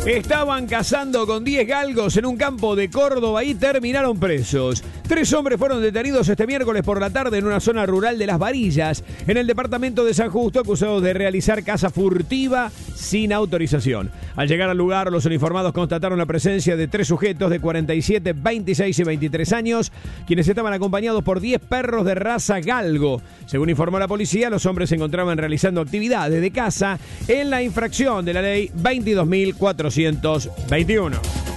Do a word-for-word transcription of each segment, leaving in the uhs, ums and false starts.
Estaban cazando con diez galgos en un campo de Córdoba y terminaron presos. Tres hombres fueron detenidos este miércoles por la tarde en una zona rural de Las Varillas, en el departamento de San Justo, acusados de realizar caza furtiva sin autorización. Al llegar al lugar, los uniformados constataron la presencia de tres sujetos de cuarenta y siete, veintiséis y veintitrés años, quienes estaban acompañados por diez perros de raza galgo. Según informó la policía, los hombres se encontraban realizando actividades de caza en la infracción de la ley veintidós mil cuatrocientos veintiuno.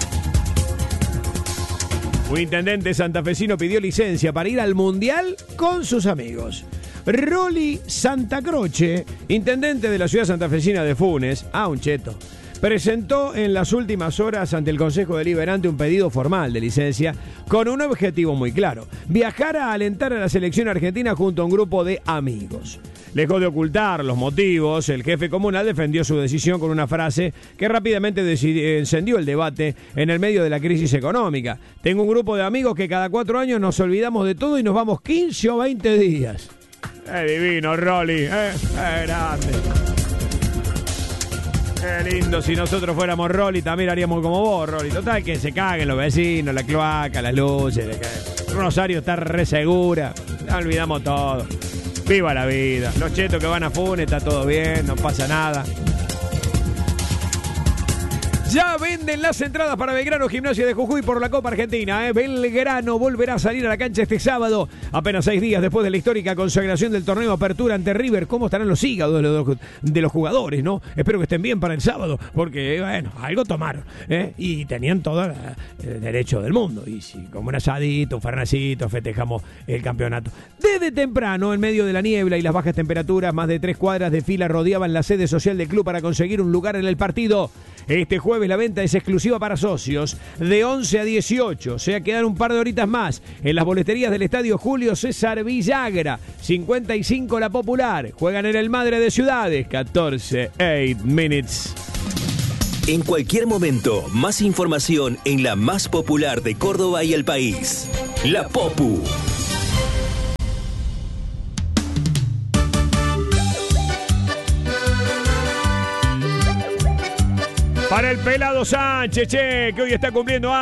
Un intendente santafesino pidió licencia para ir al Mundial con sus amigos. Rolly Santacroce, intendente de la ciudad santafesina de Funes, ah, un cheto, presentó en las últimas horas ante el Consejo Deliberante un pedido formal de licencia con un objetivo muy claro: viajar a alentar a la selección argentina junto a un grupo de amigos. Lejos de ocultar los motivos, el jefe comunal defendió su decisión con una frase que rápidamente decidi- encendió el debate en el medio de la crisis económica. Tengo un grupo de amigos que cada cuatro años nos olvidamos de todo y nos vamos quince o veinte días. ¡Qué divino, Rolly! ¡Eh, qué grande! ¡Qué lindo! Si nosotros fuéramos Rolly, también haríamos como vos, Rolly. Total, que se caguen los vecinos, la cloaca, las luces. Rosario está re segura. Ya olvidamos todo. Viva la vida. Los chetos que van a Funes, está todo bien, no pasa nada. Ya venden las entradas para Belgrano Gimnasia de Jujuy por la Copa Argentina. ¿eh? Belgrano volverá a salir a la cancha este sábado, apenas seis días después de la histórica consagración del torneo Apertura ante River. ¿Cómo estarán los hígados de los, de los jugadores, no? Espero que estén bien para el sábado, porque, bueno, algo tomaron. ¿eh? Y tenían todo el derecho del mundo. Y si, como un asadito, un fernacito, festejamos el campeonato. Desde temprano, en medio de la niebla y las bajas temperaturas, más de tres cuadras de fila rodeaban la sede social del club para conseguir un lugar en el partido. Este jueves la venta es exclusiva para socios de once a dieciocho. O sea, quedan un par de horitas más en las boleterías del estadio Julio César Villagra. cincuenta y cinco La Popular. Juegan en el Madre de Ciudades. catorce, ocho minutes. En cualquier momento, más información en la más popular de Córdoba y el país. La Popu. Para el Pelado Sánchez, che, que hoy está cumpliendo